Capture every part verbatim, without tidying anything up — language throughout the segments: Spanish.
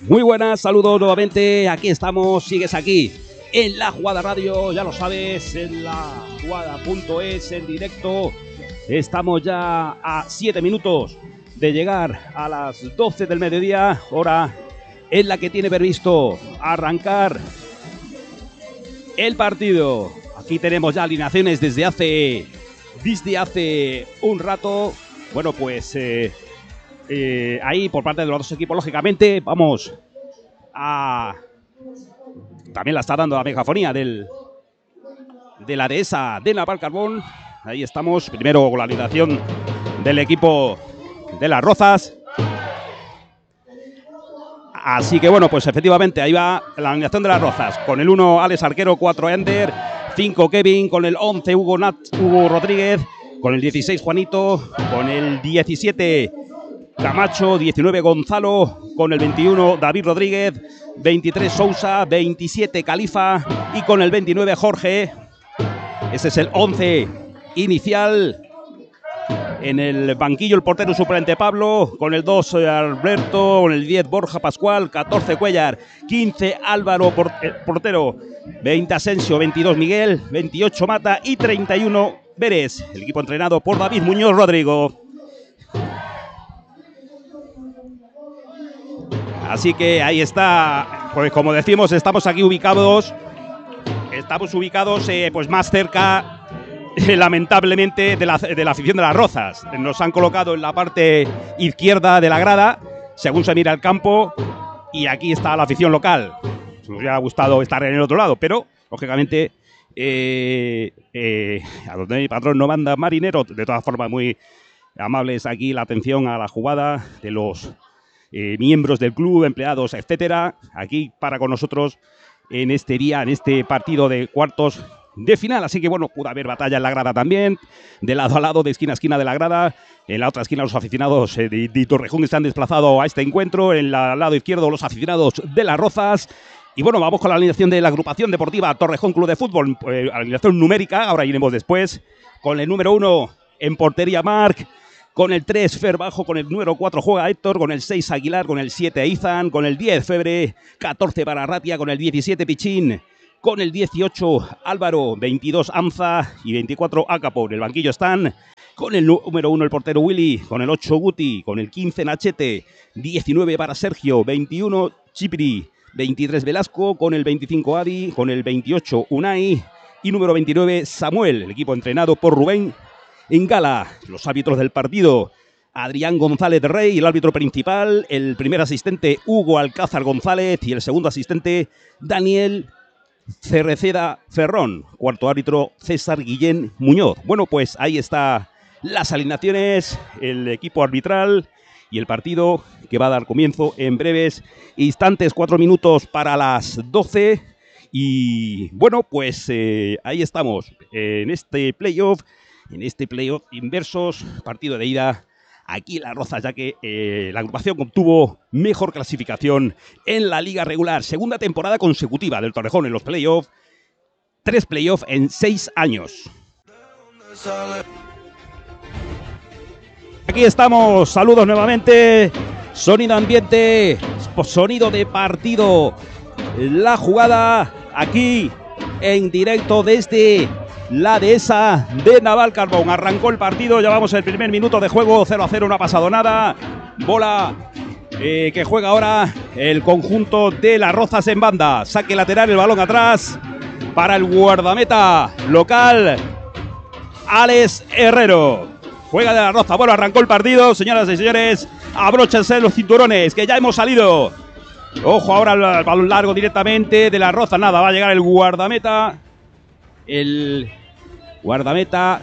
Muy buenas, saludos nuevamente, aquí estamos, sigues aquí en La Jugada Radio, ya lo sabes, en la jugada punto es, en directo. Estamos ya a siete minutos de llegar a las doce del mediodía, hora en la que tiene previsto arrancar el partido. Aquí tenemos ya alineaciones desde hace, desde hace un rato. Bueno, pues eh, eh, ahí por parte de los dos equipos, lógicamente, vamos a... También la está dando la megafonía del, de la dehesa de Navalcarbón. Ahí estamos, primero con la alineación del equipo de Las Rozas. Así que bueno, pues efectivamente ahí va la alineación de Las Rozas. Con el uno, Alex Arquero, cuatro, Ender, cinco, Kevin, con el once, Hugo, Nat, Hugo Rodríguez, con el dieciséis, Juanito, con el diecisiete, Camacho, diecinueve, Gonzalo, con el veintiuno, David Rodríguez, veintitrés, Sousa, veintisiete, Califa y con el veintinueve, Jorge. Ese es el once inicial. En el banquillo el portero suplente Pablo, con el dos Alberto, con el diez Borja Pascual, catorce Cuellar, quince Álvaro portero, veinte Asensio, veintidós Miguel, veintiocho Mata y treinta y uno Vélez. El equipo entrenado por David Muñoz Rodrigo. Así que ahí está, pues como decimos, estamos aquí ubicados, estamos ubicados eh, pues más cerca, eh, lamentablemente, de la, de la afición de Las Rozas. Nos han colocado en la parte izquierda de la grada, según se mira el campo, y aquí está la afición local. Nos hubiera gustado estar en el otro lado, pero, lógicamente, eh, eh, a donde mi patrón no manda marinero. De todas formas, muy amables aquí la atención a la jugada de los Eh, miembros del club, empleados, etcétera, aquí para con nosotros en este día, en este partido de cuartos de final. Así que bueno, pudo haber batalla en la grada también, de lado a lado, de esquina a esquina de la grada. En la otra esquina los aficionados eh, de, de Torrejón se han desplazado a este encuentro. En el lado izquierdo los aficionados de Las Rozas. Y bueno, vamos con la alineación de la agrupación deportiva Torrejón Club de Fútbol, eh, alineación numérica, ahora iremos después, con el número uno en portería Marc, con el tres, Fer Bajo, con el número cuatro juega Héctor, con el seis Aguilar, con el siete Izan, con el diez Febre, catorce Bararratia, con el diecisiete Pichín, con el dieciocho Álvaro, veintidós Amza y veinticuatro Acapo. En el banquillo están con el número uno el portero Willy, con el ocho Guti, con el quince Nachete, diecinueve para Sergio, veintiuno Chipri, veintitrés Velasco, con el veinticinco Adi, con el veintiocho Unai y número veintinueve Samuel. El equipo entrenado por Rubén en Gala. Los árbitros del partido: Adrián González Rey, el árbitro principal, el primer asistente Hugo Alcázar González y el segundo asistente Daniel Cerreceda Ferrón. Cuarto árbitro César Guillén Muñoz. Bueno, pues ahí está las alineaciones, el equipo arbitral y el partido que va a dar comienzo en breves instantes. Cuatro minutos para las doce. Y bueno, pues eh, ahí estamos en este playoff. En este playoff inversos, partido de ida aquí en Las Rozas, ya que eh, la agrupación obtuvo mejor clasificación en la liga regular. Segunda temporada consecutiva del Torrejón en los playoffs. Tres playoffs en seis años. Aquí estamos, saludos nuevamente. Sonido ambiente, sonido de partido. La jugada aquí en directo desde la dehesa de Navalcarbón. Arrancó el partido, llevamos el primer minuto de juego, cero a cero, no ha pasado nada. Bola eh, que juega ahora el conjunto de Las Rozas en banda. Saque lateral, el balón atrás para el guardameta local, Alex Herrero. Juega de Las Rozas. Bueno, arrancó el partido, señoras y señores. Abróchense los cinturones, que ya hemos salido. Ojo ahora al balón largo directamente de Las Rozas. Nada, va a llegar el guardameta. El guardameta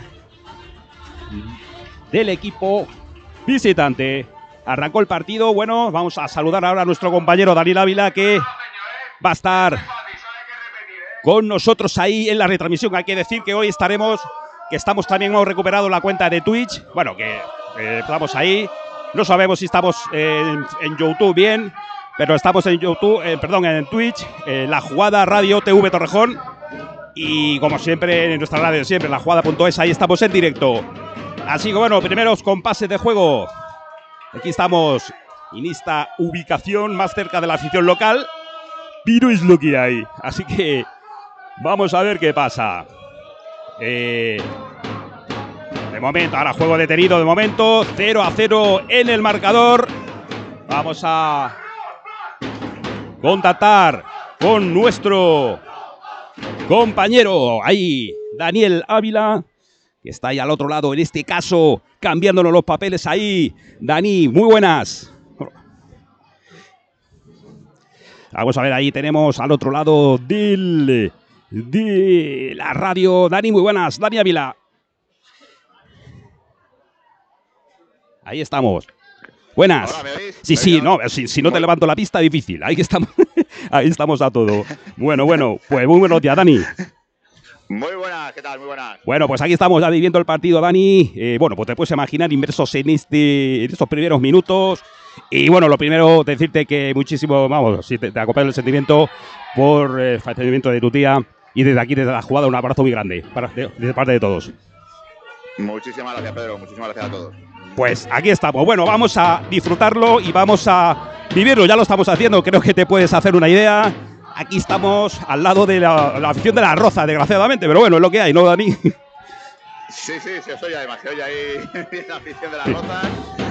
del equipo visitante. Arrancó el partido. Bueno, vamos a saludar ahora a nuestro compañero Daniel Ávila, que va a estar con nosotros ahí en la retransmisión. Hay que decir que hoy estaremos, que estamos también, hemos recuperado la cuenta de Twitch. Bueno, que eh, estamos ahí. No sabemos si estamos en, en YouTube bien, pero estamos en YouTube, eh, perdón, en Twitch, eh, La Jugada Radio T V Torrejón. Y como siempre, en nuestra radio siempre, la jugada punto es, ahí estamos en directo. Así que bueno, primeros compases de juego. Aquí estamos en esta ubicación más cerca de la afición local, pero es lo que hay. Así que vamos a ver qué pasa. Eh, de momento, ahora juego detenido de momento, cero a cero en el marcador. Vamos a contactar con nuestro compañero, ahí, Daniel Ávila, que está ahí al otro lado, en este caso, cambiándonos los papeles ahí. Dani, muy buenas. Vamos a ver, ahí tenemos al otro lado del, de la radio. Dani, muy buenas. Dani Ávila. Ahí estamos. Buenas. Hola, ¿me oís? Sí, sí, no, si, si no te levanto la pista, difícil. Ahí estamos, ahí estamos a todo. Bueno, bueno, pues muy buenos días, Dani. Muy buenas, ¿qué tal? Muy buenas. Bueno, pues aquí estamos ya viviendo el partido, Dani. Eh, bueno, pues te puedes imaginar inmersos en, este, en estos primeros minutos. Y bueno, lo primero, decirte que muchísimo, vamos, si te, te acompaño el sentimiento por el fallecimiento de tu tía. Y desde aquí, desde la jugada, un abrazo muy grande, para, de, de parte de todos. Muchísimas gracias, Pedro. Muchísimas gracias a todos. Pues aquí estamos. Bueno, vamos a disfrutarlo y vamos a vivirlo. Ya lo estamos haciendo, creo que te puedes hacer una idea. Aquí estamos al lado de la, la afición de la Roza, desgraciadamente, pero bueno, es lo que hay, ¿no, Dani? Sí, sí, se os oye además, se oye ahí la afición de las Rozas.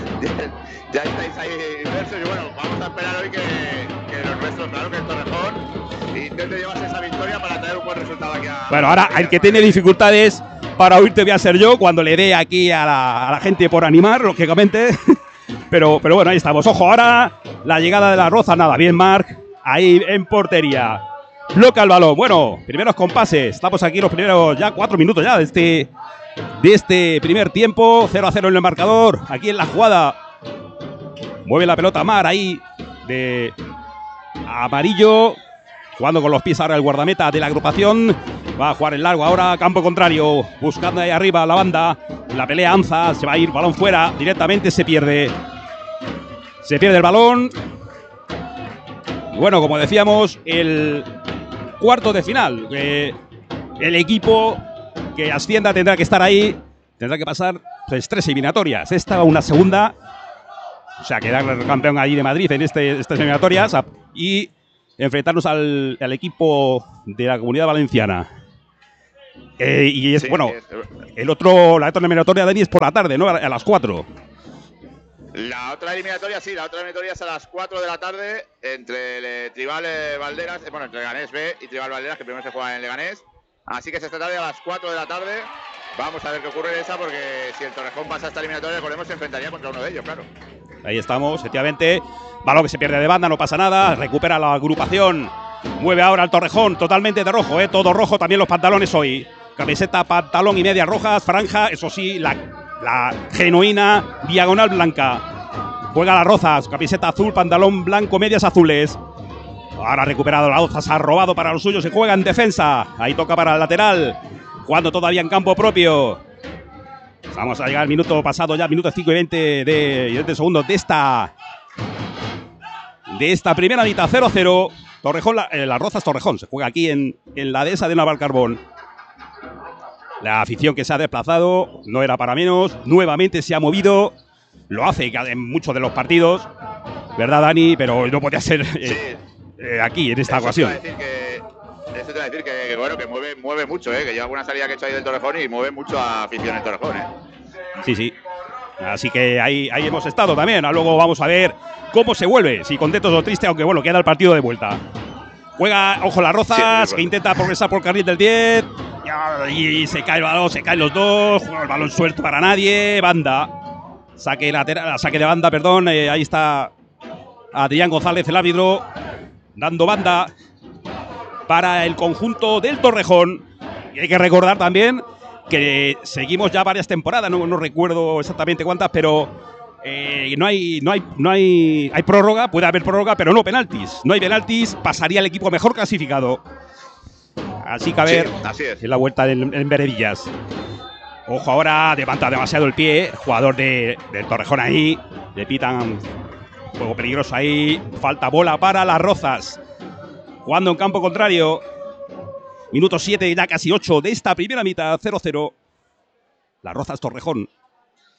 Ya estáis ahí inmersos y bueno, vamos a esperar hoy que, que los nuestros, claro, que el Torrejón intente llevarse esa victoria para traer un buen resultado aquí a... Bueno, ahora el que tiene dificultades para oírte voy a ser yo cuando le dé aquí a la, a la gente por animar, lógicamente. Pero, pero bueno, ahí estamos. Ojo, ahora la llegada de la Roza, nada, bien, Marc. Ahí en portería. Bloca el balón. Bueno, primeros compases. Estamos aquí los primeros ya cuatro minutos ya de este, de este primer tiempo. cero a cero en el marcador. Aquí en la jugada. Mueve la pelota Mar ahí de amarillo. Jugando con los pies ahora el guardameta de la agrupación. Va a jugar en largo ahora, campo contrario. Buscando ahí arriba la banda. La pelea Anza. Se va a ir, balón fuera. Directamente se pierde. Se pierde el balón. Bueno, como decíamos, el cuarto de final. Eh, el equipo que ascienda tendrá que estar ahí. Tendrá que pasar pues, tres eliminatorias. Esta, una segunda. O sea, quedar el campeón allí de Madrid en este, estas eliminatorias. Y enfrentarnos al, al equipo de la Comunidad Valenciana. Eh, y es, sí, bueno, es, el otro, la otra eliminatoria de Dani es por la tarde, ¿no? A, a las cuatro. La otra eliminatoria, sí, la otra eliminatoria es a las cuatro de la tarde entre el eh, Tribal eh, Valderas, eh, bueno, entre Leganés B y Tribal Valderas, que primero se juega en Leganés. Así que es esta tarde a las cuatro de la tarde. Vamos a ver qué ocurre en esa, porque si el Torrejón pasa esta eliminatoria, recordemos, se enfrentaría contra uno de ellos, claro. Ahí estamos, efectivamente. Balón que se pierde de banda, no pasa nada. Recupera la agrupación. Mueve ahora el Torrejón, totalmente de rojo, ¿eh? Todo rojo, también los pantalones hoy. Camiseta, pantalón y medias rojas, franja, eso sí, la... La genuina diagonal blanca. Juega las Rozas. Camiseta azul, pantalón blanco, medias azules. Ahora ha recuperado la Rozas. Ha robado para los suyos. Se juega en defensa. Ahí toca para el lateral. Jugando todavía en campo propio. Vamos a llegar al minuto pasado ya. Minuto cinco y veinte de, y veinte segundos de esta. De esta primera mitad. cero a cero. Torrejón, la, eh, las Rozas Torrejón. Se juega aquí en, en la dehesa de Navalcarbón. La afición que se ha desplazado no era para menos. Nuevamente se ha movido. Lo hace en muchos de los partidos. ¿Verdad, Dani? Pero no podía ser eh, sí. eh, aquí, en esta eso ocasión. Te que, eso te va a decir que, que, bueno, que mueve, mueve mucho, ¿eh? Que lleva alguna salida que he hecho ahí del Torrejón y mueve mucho a afición el Torrejón, ¿eh? Sí, sí. Así que ahí, ahí hemos estado también. Luego vamos a ver cómo se vuelve. Si contentos o tristes, aunque bueno, queda el partido de vuelta. Juega, ojo, las Rozas, sí, bueno. Que intenta progresar por el carril del diez. Y se cae el balón, se caen los dos. Juega el balón suelto para nadie. Banda. Saque lateral, saque de banda, perdón. Eh, ahí está Adrián González, el árbitro, dando banda para el conjunto del Torrejón. Y hay que recordar también que seguimos ya varias temporadas. No, no recuerdo exactamente cuántas, pero eh, no hay, no hay, no hay, hay prórroga. Puede haber prórroga, pero no penaltis. No hay penaltis. Pasaría el equipo mejor clasificado. Así que a ver, sí, así es. En la vuelta en, en Veredillas. Ojo ahora, levanta demasiado el pie. Jugador de, del Torrejón ahí. Le pitan juego peligroso ahí. Falta bola para las Rozas. Jugando en campo contrario. Minuto siete, ya casi ocho de esta primera mitad. cero cero. Las Rozas Torrejón.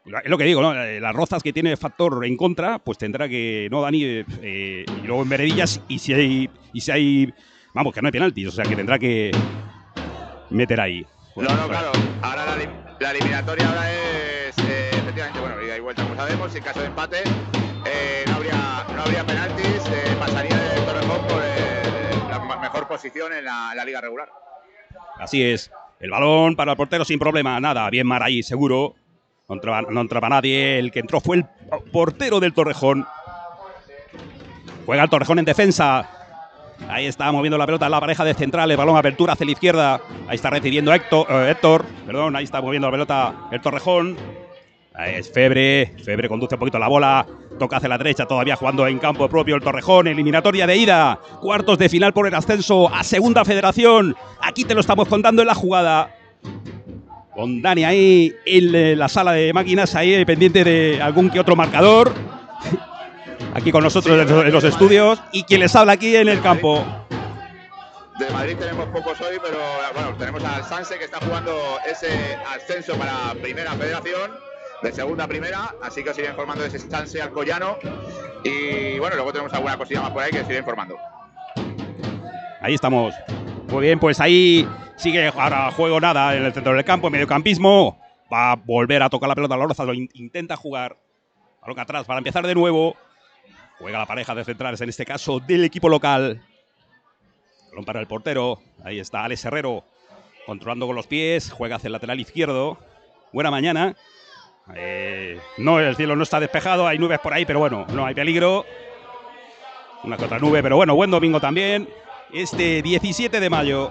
Es lo que digo, ¿no? Las Rozas, que tiene factor en contra, pues tendrá que, ¿no, Dani? Eh, y luego en Veredillas, y si hay, y si hay, vamos, que no hay penaltis, o sea que tendrá que meter ahí. Bueno, no, no, pues, claro. Ahora la, la eliminatoria ahora es, eh, efectivamente, bueno, ida y vuelta, como sabemos. En caso de empate, eh, no habría, no habría penaltis, eh, pasaría el Torrejón por eh, la mejor posición en la, en la liga regular. Así es. El balón para el portero sin problema, nada, bien Mar ahí, seguro. No entraba, no entraba nadie, el que entró fue el portero del Torrejón. Juega el Torrejón en defensa. Ahí está moviendo la pelota la pareja de centrales, balón apertura hacia la izquierda. Ahí está recibiendo Héctor, eh, Héctor, perdón, ahí está moviendo la pelota el Torrejón. Ahí es Febre, Febre conduce un poquito la bola, toca hacia la derecha, todavía jugando en campo propio el Torrejón, eliminatoria de ida, cuartos de final por el ascenso a Segunda Federación. Aquí te lo estamos contando en la jugada. Con Dani ahí en la sala de máquinas, ahí pendiente de algún que otro marcador. Aquí con nosotros sí, en los estudios. Y quien les habla aquí en el campo. De Madrid tenemos pocos hoy, pero bueno, tenemos al Sanse, que está jugando ese ascenso para Primera Federación, de Segunda a Primera. Así que os iré informando de ese Sanse Alcoyano. Y bueno, luego tenemos alguna cosilla más por ahí que os iré informando. Ahí estamos. Muy bien, pues ahí sigue ahora juego nada en el centro del campo, en mediocampismo. Va a volver a tocar la pelota a la Rozas, lo in intenta jugar. Balón atrás para empezar de nuevo. Juega la pareja de centrales, en este caso del equipo local. Balón para el portero. Ahí está Alex Herrero, controlando con los pies. Juega hacia el lateral izquierdo. Buena mañana. Eh, no, el cielo no está despejado, hay nubes por ahí, pero bueno, no hay peligro. Una que otra nube, pero bueno, buen domingo también. Este diecisiete de mayo.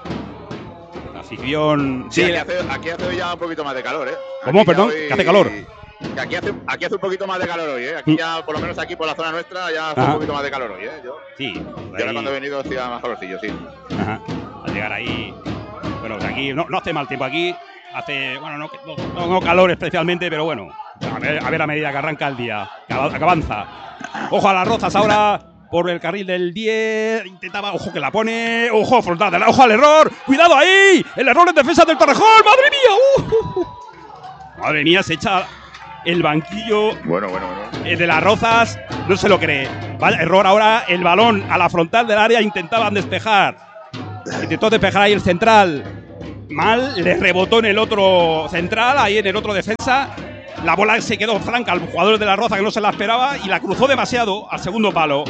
La afición. Sí, aquí hace, aquí hace hoy ya un poquito más de calor, ¿eh? ¿Cómo? Perdón, hoy, ¿que hace calor? Que aquí, hace, aquí hace un poquito más de calor hoy, ¿eh? Aquí ya, por lo menos aquí por la zona nuestra, ya hace Ajá. un poquito más de calor hoy, ¿eh? Yo, sí. Yo ahora cuando he venido hacía más calorcillo, sí. Ajá. Al llegar ahí. Bueno, aquí no, no hace mal tiempo aquí. Hace, bueno, no, no, no calor especialmente, pero bueno. A ver, a ver a medida que arranca el día, que avanza. Ojo a las Rozas ahora. Por el carril del diez, intentaba, ojo que la pone, ojo, frontal, ojo al error, cuidado ahí, el error en defensa del Torrejón, madre mía, uh, uh, uh. Madre mía, se echa el banquillo bueno, bueno, bueno. Eh, de las Rozas, no se lo cree, vaya error ahora, el balón a la frontal del área, intentaban despejar, intentó despejar ahí el central, mal, le rebotó en el otro central, ahí en el otro defensa. La bola se quedó franca al jugador de la Roza, que no se la esperaba, y la cruzó demasiado al segundo palo.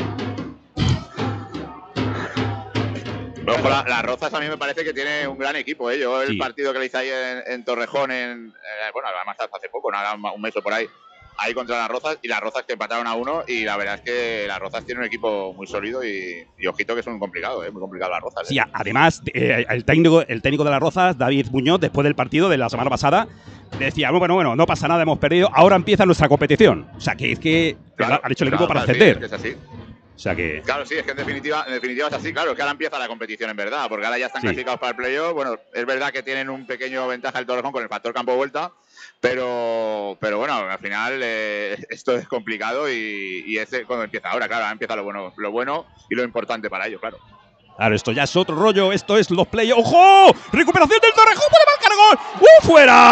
Ojo, la, las Rozas a mí me parece que tiene un gran equipo, ¿eh? Yo el sí. partido que le hice ahí en, en Torrejón, en, eh, bueno, además hace poco, nada, un mes o por ahí, ahí contra las Rozas, y las Rozas que empataron a uno, y la verdad es que las Rozas tienen un equipo muy sólido y, y ojito que es muy complicado, ¿eh? Muy complicado las Rozas. ¿eh? Sí, además, eh, el, técnico, el técnico de las Rozas, David Muñoz, después del partido de la semana pasada, decía, bueno, bueno, no pasa nada, hemos perdido, ahora empieza nuestra competición. O sea, que es que claro, han hecho el equipo claro, para ascender. Sí, es así. O sea que… Claro, sí, es que en definitiva, en definitiva es así, claro, que ahora empieza la competición en verdad, porque ahora ya están sí. clasificados para el playoff. Bueno, es verdad que tienen un pequeño ventaja el Torrejón con el factor campo vuelta, pero, pero bueno, al final eh, esto es complicado y, y es cuando empieza ahora, claro, ahora empieza lo bueno, lo bueno y lo importante para ellos, claro. Claro, esto ya es otro rollo, esto es los playoffs. ¡Ojo! ¡Recuperación del Torrejón! ¡Puede marcar gol! ¡Uh,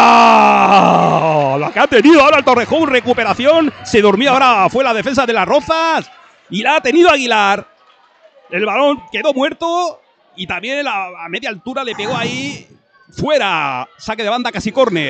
fuera! Lo que ha tenido ahora el Torrejón, recuperación. Se durmió ahora, fue la defensa de las Rozas. Y la ha tenido Aguilar. El balón quedó muerto. Y también a, a media altura le pegó ahí. Fuera. Saque de banda, casi córner.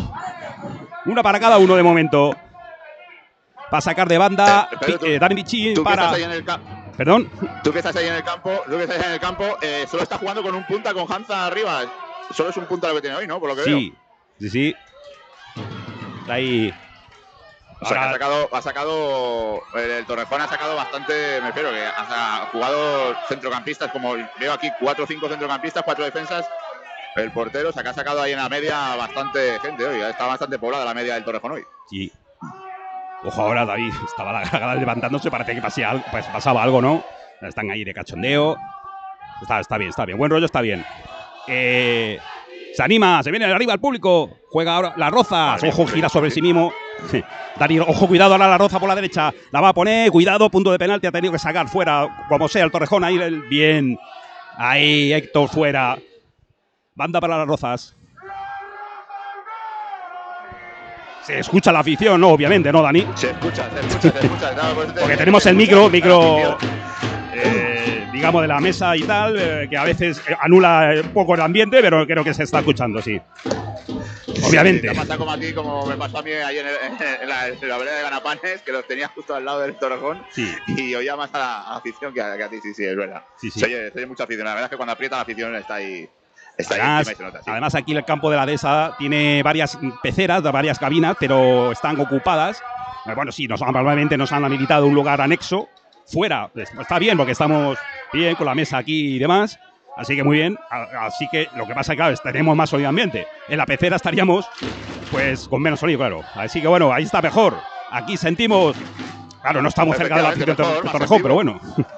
Una para cada uno de momento. Va a sacar de banda eh, eh, Dani Bichín para… Perdón. Tú que estás ahí en el campo, tú que estás ahí en el campo, eh, solo está jugando con un punta con Hanza arriba. Solo es un punta lo que tiene hoy, ¿no? Por lo que sí, veo. Sí, sí, Está ahí. O sea, que ha sacado, ha sacado el, el Torrejón ha sacado bastante, me refiero, que ha jugado centrocampistas, como veo aquí, cuatro o cinco centrocampistas, cuatro defensas. El portero, o sea, que ha sacado ahí en la media bastante gente hoy. Está bastante poblada la media del Torrejón hoy. Sí. Ojo ahora, David, estaba la garganta levantándose, parece que pasía, pues pasaba algo, ¿no? Están ahí de cachondeo. Está, está bien, está bien. Buen rollo, está bien. Eh, se anima, se viene arriba el público. Juega ahora las Rozas. Vale, ojo, gira sobre sí mismo. Dani, ojo, cuidado ahora la Roza por la derecha. La va a poner, cuidado, punto de penalti. Ha tenido que sacar fuera, como sea, el Torrejón. Ahí, el, bien. Ahí, Héctor, fuera. Banda para las Rozas. Se escucha la afición, ¿no? Obviamente, ¿no, Dani? Se escucha, se escucha, se escucha. No, pues, Porque eh, tenemos se el escucha micro, la micro afición. eh, digamos, de la mesa y tal, eh, que a veces anula un poco el ambiente, pero creo que se está escuchando, sí. Obviamente. Sí, te pasa como a ti, como me pasó a mí ayer en, el- en la, en la vereda de Ganapanes, que los tenías justo al lado del Torrejón, Sí. y oía más a la, a la afición que a, que a ti, sí, sí, es verdad. Sí, sí. Se oye, se oye mucha afición. La verdad es que cuando aprieta la afición está ahí, está ahí Además, encima y se nota. Sí. además, aquí el campo de la dehesa tiene varias peceras, varias cabinas, pero están ocupadas. Eh, Bueno, sí, nos, normalmente nos han habilitado un lugar anexo, fuera. Está bien, porque estamos bien con la mesa aquí y demás. Así que muy bien. A- Así que lo que pasa, claro, es que tenemos más sonido ambiente. En la pecera estaríamos, pues, con menos sonido, claro. Así que bueno, ahí está mejor. Aquí sentimos. Claro, no estamos cerca de la afición de Efectivamente, Tor- mejor, Torrejón, más pero bueno.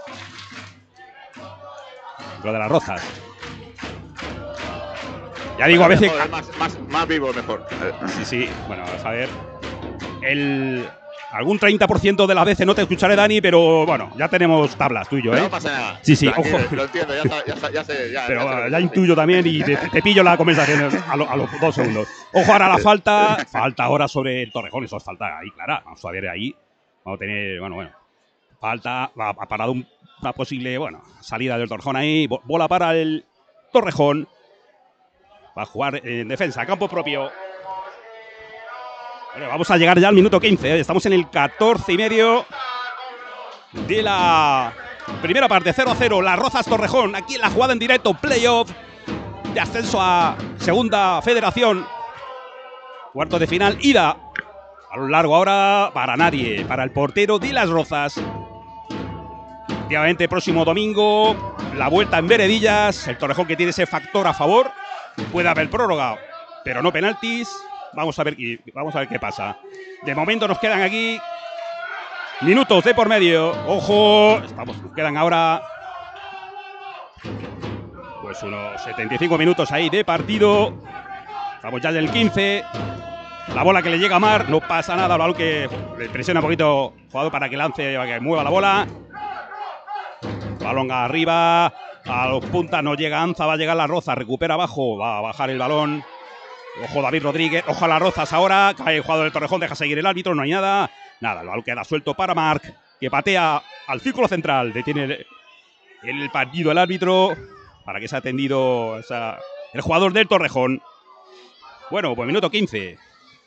Lo de las rozas. Ya digo, a veces. Mejor, más, más, más vivo, mejor. Sí, sí, bueno, vamos a ver. El, algún treinta por ciento de las veces no te escucharé, Dani, pero bueno, ya tenemos tablas tú y yo, ¿eh? No pasa nada. Sí, sí, Tranquilo, ojo. Lo entiendo, ya, sa- ya, sa- ya sé. Ya, Pero ya, sé lo uh, que ya es. intuyo también y te, te pillo la conversación a, lo- a los dos segundos. Ojo, ahora la falta. Falta ahora sobre el Torrejón. Eso es falta ahí, clara. Vamos a ver ahí. Vamos a tener, bueno, bueno. Falta. Ha, ha parado un- una posible, bueno, salida del Torrejón ahí. Bo- Bola para el Torrejón. Va a jugar en defensa, campo propio. Bueno, vamos a llegar ya al minuto quince. ¿eh? Estamos en el catorce y medio de la primera parte. cero a cero. Las Rozas Torrejón. Aquí en la jugada en directo. Playoff de ascenso a segunda federación. Cuarto de final. Ida. A lo largo ahora para nadie. Para el portero de las Rozas. Efectivamente, próximo domingo. La vuelta en Veredillas. El Torrejón que tiene ese factor a favor. Puede haber prórroga, pero no penaltis. Vamos a ver, y vamos a ver qué pasa. De momento nos quedan aquí minutos de por medio. Ojo, estamos, nos quedan ahora pues unos setenta y cinco minutos ahí de partido. Estamos ya en el quince. La bola que le llega a Mar, no pasa nada. El balón que le presiona un poquito el jugador para que lance, para que mueva la bola. Balón arriba. A los puntas no llega Anza, va a llegar la Roza, recupera abajo, va a bajar el balón. Ojo David Rodríguez, ojo a las Rozas ahora, cae el jugador del Torrejón, deja seguir el árbitro, no hay nada. Nada, el balón queda suelto para Marc, que patea al círculo central, detiene el, el partido el árbitro para que sea atendido esa, el jugador del Torrejón. Bueno, pues minuto quince.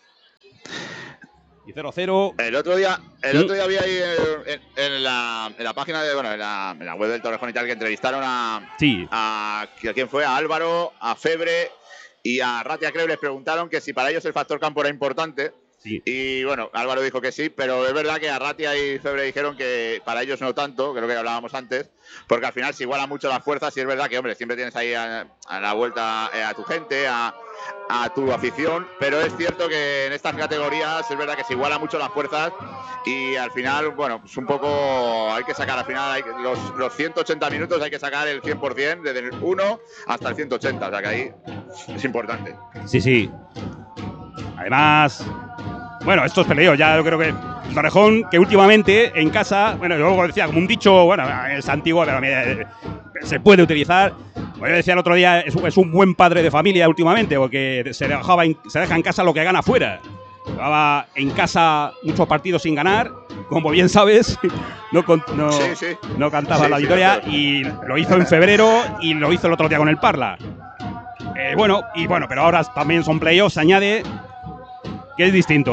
Y cero cero. El otro día, el ¿Mm? otro día había ahí en, en- en la, en la página de, bueno, en la, en la web del Torrejón y tal, que entrevistaron a, Sí. a, ¿a quién fue? A Álvaro, a Febre y a Ratia, creo, les preguntaron que si para ellos el factor campo era importante. Sí. Y bueno, Álvaro dijo que sí, pero es verdad que a Ratia y Febre dijeron que para ellos no tanto, que es lo que hablábamos antes, porque al final se igualan mucho las fuerzas y es verdad que, hombre, siempre tienes ahí a, a la vuelta eh, a tu gente, a, a tu afición, pero es cierto que en estas categorías es verdad que se igualan mucho las fuerzas y al final, bueno, pues un poco hay que sacar, al final hay que- los, los ciento ochenta minutos hay que sacar el cien por cien, desde el uno hasta el ciento ochenta, o sea que ahí es importante. Sí, sí. Además, bueno, estos peleos, ya yo creo que el Torrejón, que últimamente en casa, bueno, yo decía como un dicho, bueno, es antiguo, pero eh, se puede utilizar. Bueno, yo decía el otro día, es, un- es un buen padre de familia últimamente, porque se, dejaba en- se deja en casa lo que gana fuera. Llevaba en casa muchos partidos sin ganar, como bien sabes, no, con- no, Sí, sí. no cantaba Sí, la sí, victoria claro. y lo hizo en febrero y lo hizo el otro día con el Parla. Eh, bueno, y bueno, pero ahora también son playoffs, se añade que es distinto.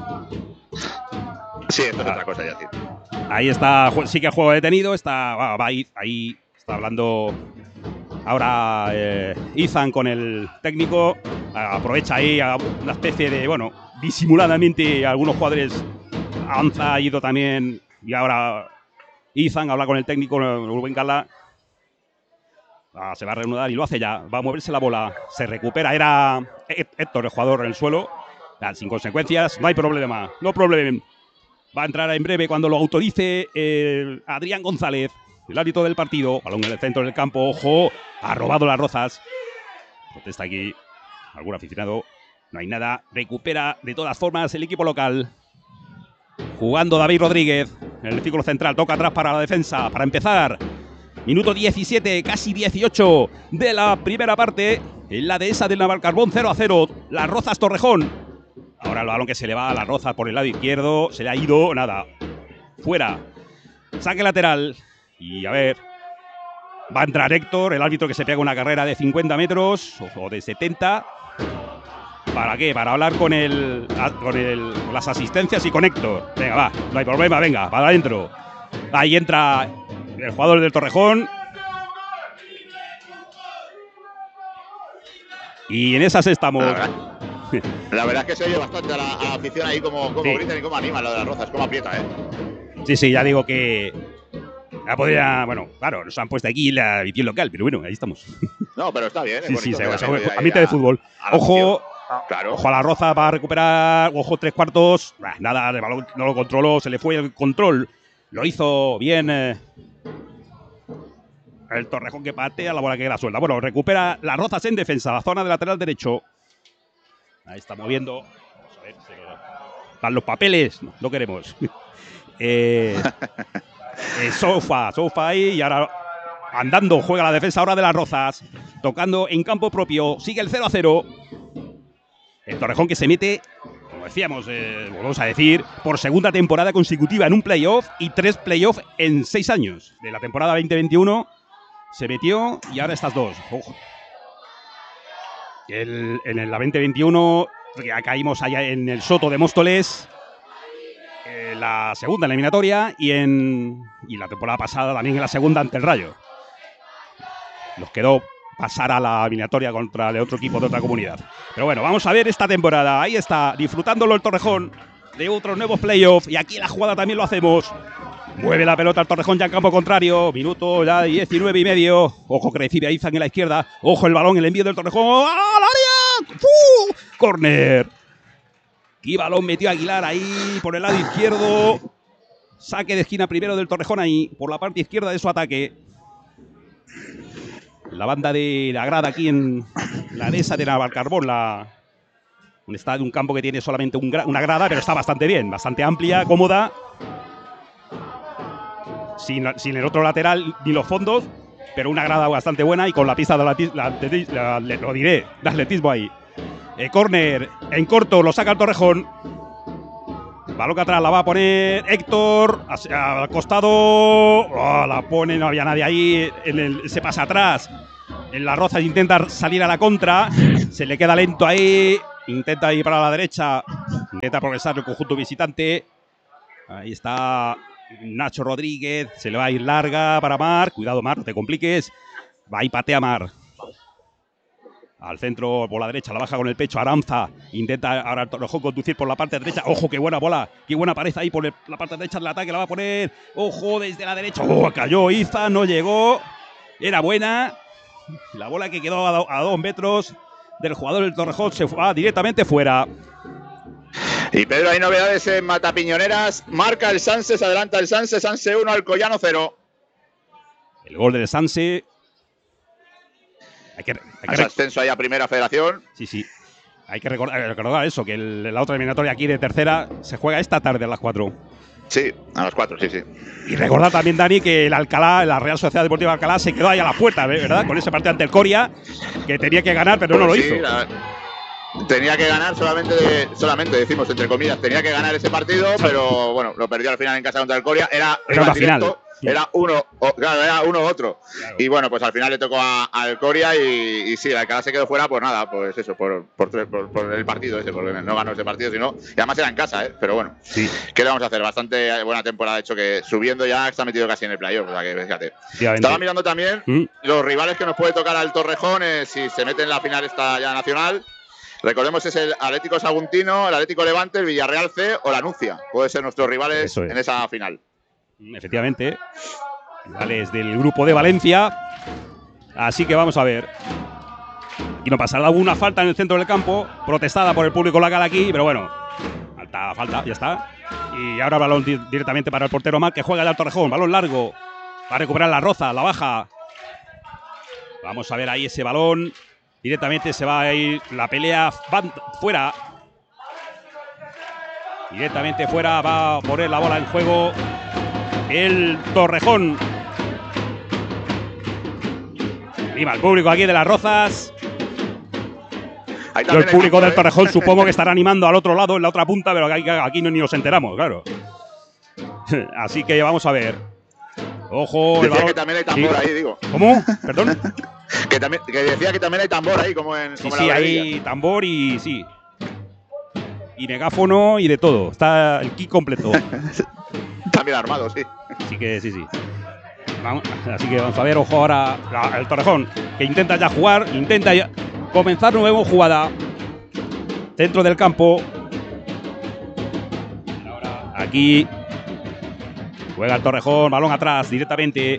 Sí, esto es otra cosa ya, sí. Ahí está, ju- sí que el juego detenido, está, va, va ahí, ahí está hablando ahora eh, Ethan con el técnico, a- aprovecha ahí a una especie de, bueno, disimuladamente algunos jugadores, Anza ha ido también, y ahora Ethan habla con el técnico, Rubén Gala. Ah, se va a reanudar y lo hace ya, va a moverse la bola, se recupera, era Hé- Héctor el jugador en el suelo, ah, sin consecuencias, no hay problema, no problema. Va a entrar en breve cuando lo autorice el Adrián González, el árbitro del partido. Balón en el centro del campo. Ojo, ha robado las Rozas. Protesta aquí algún aficionado. No hay nada. Recupera de todas formas el equipo local. Jugando David Rodríguez en el círculo central. Toca atrás para la defensa. Para empezar. Minuto diecisiete, casi dieciocho de la primera parte. En la dehesa del Navalcarbón cero a cero. Las Rozas Torrejón. Ahora el balón que se le va a la Roza por el lado izquierdo. Se le ha ido, nada. Fuera. Saque lateral. Y a ver. Va a entrar Héctor, el árbitro que se pega una carrera de cincuenta metros o de setenta. ¿Para qué? Para hablar con el, con el con las asistencias y con Héctor. Venga, va, no hay problema, venga, para adentro. Ahí entra el jugador del Torrejón. Y en esas estamos. La verdad, la verdad es que se oye bastante a la, a la afición ahí como, como Sí. gritan y como animan lo de las Rozas, como aprieta, ¿eh? Sí, sí, ya digo que ya podría, bueno, claro, nos han puesto aquí la edición local, pero bueno, ahí estamos. No, pero está bien. Es Sí, sí, bonito, se, mira, se, mira, mira, ambiente de fútbol. a la Ojo, afición. Claro. ojo a la Roza para recuperar, ojo tres cuartos. Bah, nada, el balón no lo controló, se le fue el control. Lo hizo bien eh, el Torrejón que patea la bola que queda suelta. Bueno, recupera las Rozas en defensa, la zona de lateral derecho. Ahí está moviendo. Vamos a ver, se lo dan los papeles, no, no queremos. eh, eh, Sofa, Sofa ahí y ahora andando juega la defensa ahora de las Rozas, tocando en campo propio, sigue el cero a cero. El Torrejón que se mete, como decíamos, eh, volvemos a decir, por segunda temporada consecutiva en un playoff y tres playoffs en seis años. De la temporada veinte veintiuno se metió y ahora estas dos. Ojo. El, en la veinte veintiuno ya caímos allá en el Soto de Móstoles, eh, la segunda eliminatoria, y en y la temporada pasada también en la segunda ante el Rayo. Nos quedó pasar a la eliminatoria contra el otro equipo de otra comunidad. Pero bueno, vamos a ver esta temporada. Ahí está, disfrutándolo el Torrejón de otros nuevos playoffs. Y aquí la jugada también lo hacemos. Mueve la pelota el Torrejón ya en campo contrario. Minuto ya diecinueve y medio. Ojo que recibe a Izan en la izquierda. Ojo el balón, el envío del Torrejón. ¡Al área! ¡Uh! ¡Corner! Y balón metió a Aguilar ahí por el lado izquierdo. Saque de esquina primero del Torrejón ahí, por la parte izquierda de su ataque. La banda de la grada aquí en la dehesa de Navalcarbón, la, un estadio, un campo que tiene solamente un gra, una grada, pero está bastante bien, bastante amplia, cómoda. Sin, sin el otro lateral ni los fondos, pero una grada bastante buena y con la pista de atletismo, la, la, la, lo diré, de atletismo ahí. Eh, córner en corto, lo saca el Torrejón. Balón que atrás la va a poner Héctor, al costado, oh, la pone, no había nadie ahí, en el, se pasa atrás. En la Roza intenta salir a la contra, se le queda lento ahí, intenta ir para la derecha, intenta progresar el conjunto visitante. Ahí está Nacho Rodríguez, se le va a ir larga para Mar, cuidado Mar, no te compliques, va y patea Mar. Al centro por la derecha, la baja con el pecho Aranza. Intenta ahora el Torrejón conducir por la parte derecha. Ojo, qué buena bola. Qué buena pared ahí por el, la parte derecha del ataque. La va a poner. Ojo, desde la derecha. Oh, cayó Iza, no llegó. Era buena. La bola que quedó a, do, a dos metros del jugador del Torrejón se va directamente fuera. Y Pedro, hay novedades en Matapiñoneras. Marca el Sanse, se adelanta el Sanse. Sanse uno, Alcoyano cero. El gol del Sanse. Hay que, hay que ascenso ahí a Primera Federación. Sí, sí. Hay que recordar, recordar eso, que el, la otra eliminatoria aquí de tercera se juega esta tarde a las cuatro. Sí, a las cuatro, sí, sí. Y recordar también, Dani, que el Alcalá, la Real Sociedad Deportiva Alcalá, se quedó ahí a la puerta, ¿verdad? Con ese partido ante el Coria, que tenía que ganar, pero pues no lo sí, hizo. La, tenía que ganar solamente, de, solamente decimos entre comillas, tenía que ganar ese partido, pero bueno, lo perdió al final en casa contra el Coria. Era, era una final. Era uno, o, claro, era uno u otro. Claro. Y bueno, pues al final le tocó al Coria y, y sí, el Alcalá se quedó fuera, pues nada, pues eso, por, por, por, por el partido ese, porque no ganó ese partido, sino. Y además era en casa, ¿eh? Pero bueno, sí. ¿Qué le vamos a hacer? Bastante buena temporada, de hecho, que subiendo ya está metido casi en el playoff. O sea que fíjate. Estaba mirando también ¿Mm? los rivales que nos puede tocar al Torrejón eh, si se mete en la final esta ya nacional. Recordemos es el Atlético Saguntino, el Atlético Levante, el Villarreal C o la Nucia. Pueden ser nuestros rivales es. en esa final. Efectivamente, rivales del grupo de Valencia. Así que vamos a ver. Y no pasará alguna falta en el centro del campo, protestada por el público local aquí, pero bueno, falta, falta, ya está. Y ahora balón di directamente para el portero Mar, que juega el Torrejón, balón largo, va a recuperar la Roza, la baja. Vamos a ver ahí ese balón. Directamente se va a ir la pelea van fuera. Directamente fuera, va a poner la bola en juego el Torrejón. Viva el público aquí de las Rozas. Yo el público del Torrejón supongo que estará animando al otro lado, en la otra punta, pero aquí, aquí no, ni nos enteramos, claro. Así que vamos a ver. Ojo, decía el balón. Que también hay tambor ¿Sí? ahí, digo. ¿Cómo? ¿Perdón? que, también, que decía que también hay tambor ahí, como en. Sí, como sí, en la hay tambor y sí. Y megáfono y de todo. Está el kit completo. También armado, sí. Así que sí, sí. Vamos, así que vamos a ver, ojo ahora la, el Torrejón, que intenta ya jugar, intenta ya comenzar nueva jugada. Dentro del campo. Ahora aquí. Juega el Torrejón, balón atrás directamente.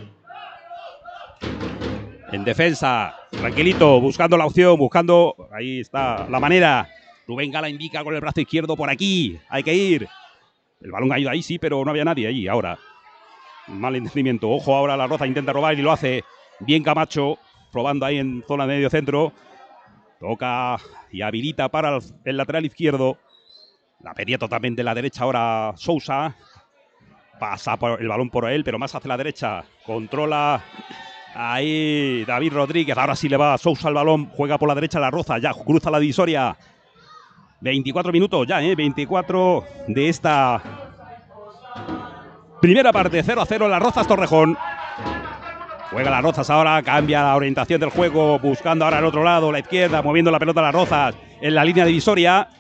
En defensa, tranquilito, buscando la opción, buscando. Ahí está la manera. Rubén Gala indica con el brazo izquierdo por aquí. Hay que ir. El balón ha ido ahí, sí, pero no había nadie allí. Ahora, mal entendimiento. Ojo, ahora la Roza intenta robar y lo hace bien Camacho, probando ahí en zona de medio centro. Toca y habilita para el, el lateral izquierdo. La pedía totalmente la derecha ahora Sousa. Pasa por el balón por él, pero más hacia la derecha. Controla ahí David Rodríguez. Ahora sí le va a Sousa el balón. Juega por la derecha la Roza. Ya cruza la divisoria. veinticuatro minutos ya, ¿eh? veinticuatro de esta primera parte. cero a cero las Rozas Torrejón. Juega las Rozas ahora. Cambia la orientación del juego. Buscando ahora el otro lado, la izquierda. Moviendo la pelota a las Rozas en la línea divisoria.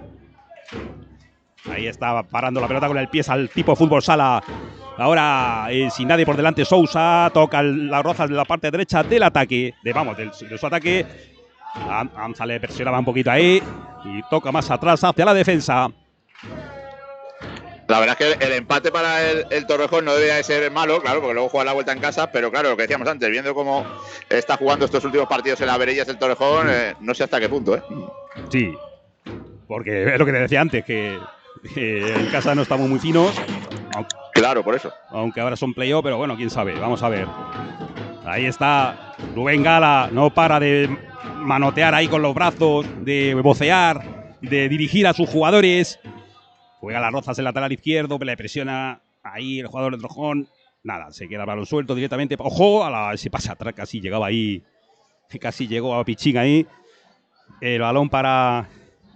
Ahí está parando la pelota con el pie al tipo fútbol sala. Ahora, eh, sin nadie por delante, Sousa toca las Rozas de la parte derecha del ataque. De, vamos, del, de su ataque. Anza le presionaba un poquito ahí. Y toca más atrás hacia la defensa. La verdad es que el empate para el, el Torrejón no debería de ser malo, claro, porque luego juega la vuelta en casa, pero claro, lo que decíamos antes, viendo cómo está jugando estos últimos partidos en la Verellas del Torrejón, eh, no sé hasta qué punto, ¿eh? Sí, porque es lo que te decía antes, que, que en casa no estamos muy finos. Aunque, claro, por eso. Aunque ahora son playoff, pero bueno, quién sabe, vamos a ver. Ahí está Rubén Gala, no para de manotear ahí con los brazos, de vocear, de dirigir a sus jugadores. Juega las Rozas en lateral izquierdo, le presiona ahí el jugador del Torrejón. Nada, se queda el balón suelto directamente. Ojo, a la, ese pase atrás, casi llegaba ahí. Casi llegó a Pichín ahí. El balón para,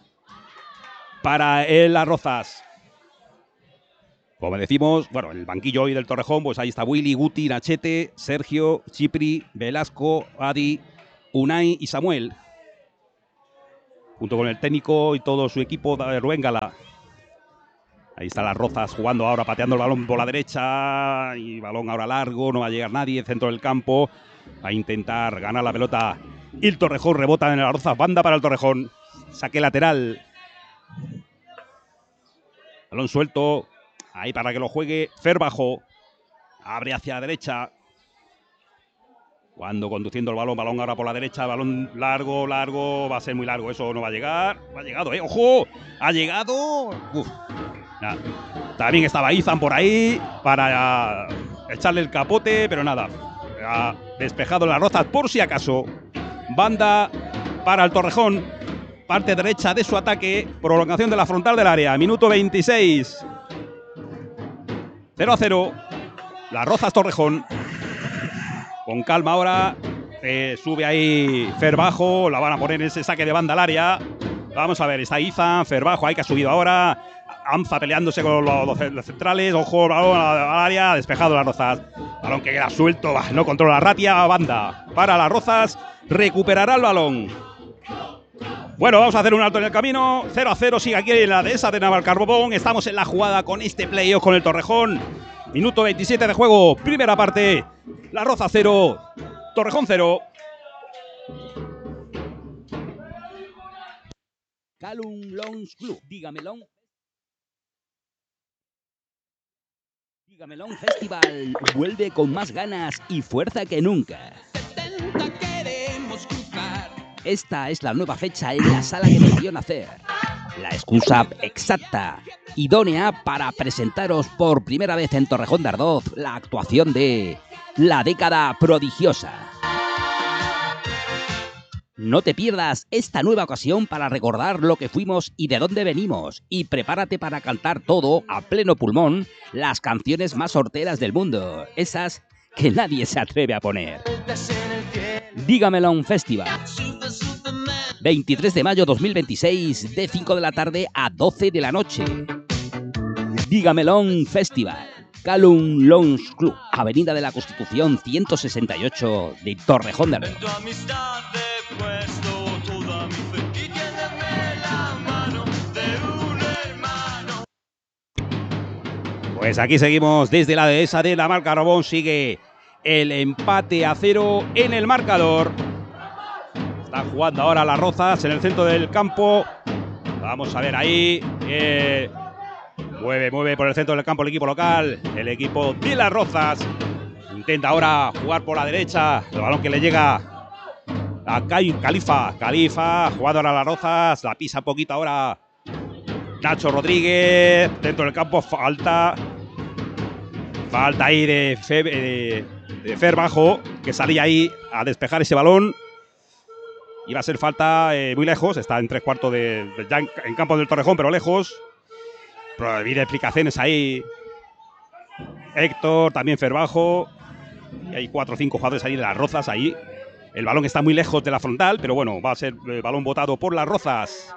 para el Las Rozas. Como decimos, bueno, el banquillo hoy del Torrejón, pues ahí está Willy, Guti, Nachete, Sergio, Chipri, Velasco, Adi, Unai y Samuel. Junto con el técnico y todo su equipo de Rubén Gala. Ahí está las Rozas jugando ahora, pateando el balón por la derecha. Y balón ahora largo, no va a llegar nadie. Centro del campo. A intentar ganar la pelota. Y el Torrejón rebota en las Rozas. Banda para el Torrejón. Saque lateral. Balón suelto. Ahí para que lo juegue Fer Bajo. Abre hacia la derecha. Cuando conduciendo el balón, balón ahora por la derecha, balón largo, largo, va a ser muy largo, eso no va a llegar. Ha llegado, ¿eh? ¡Ojo! ¡Ha llegado! Uf. Nada. También estaba Izan por ahí para echarle el capote, pero nada. Ha despejado las Rozas por si acaso. Banda para el Torrejón. Parte derecha de su ataque. Prolongación de la frontal del área. Minuto veintiséis. cero a cero. Las Rozas Torrejón. Con calma ahora. Eh, sube ahí Fer Bajo. La van a poner en ese saque de banda al área. Vamos a ver. Está Izan, Fer Bajo ahí que ha subido ahora. Anza peleándose con los, los centrales. Ojo, balón al área. Despejado las Rozas. Balón que queda suelto. No controla la ratia. Banda para las Rozas. Recuperará el balón. Bueno, vamos a hacer un alto en el camino. cero a cero. Sigue aquí en la dehesa de Navalcarbón. Estamos en la jugada con este playoff con el Torrejón. Minuto veintisiete de juego. Primera parte. La Roza cero. Torrejón cero. Calum Lounge Club. Dígamelo. Dígamelo Festival. Vuelve con más ganas y fuerza que nunca. Esta es la nueva fecha en la sala que me vio nacer. La excusa exacta, idónea para presentaros por primera vez en Torrejón de Ardoz la actuación de La Década Prodigiosa. No te pierdas esta nueva ocasión para recordar lo que fuimos y de dónde venimos. Y prepárate para cantar todo a pleno pulmón las canciones más horteras del mundo. Esas que nadie se atreve a poner. Dígamelo un festival. veintitrés de mayo dos mil veintiséis, de cinco de la tarde a doce de la noche. Dígamelón Festival, Calum Lounge Club, Avenida de la Constitución ciento sesenta y ocho de Torrejón de Ardoz. Pues aquí seguimos desde la dehesa de Navalcarbón. Sigue el empate a cero en el marcador. Están jugando ahora las Rozas en el centro del campo. Vamos a ver ahí. Eh, mueve, mueve por el centro del campo el equipo local. El equipo de las Rozas. Intenta ahora jugar por la derecha. El balón que le llega a Califa. Califa jugando ahora las Rozas. La pisa un poquito ahora Nacho Rodríguez. Dentro del campo falta. Falta ahí de, Fe, de, de Fer Bajo, que salía ahí a despejar ese balón. Iba a ser falta eh, muy lejos. Está en tres cuartos de, de ya en, en campo del Torrejón, pero lejos. Prohibir explicaciones ahí. Héctor, también Fer Bajo. Y hay cuatro o cinco jugadores ahí de las Rozas ahí. El balón está muy lejos de la frontal, pero bueno, va a ser el balón botado por las Rozas.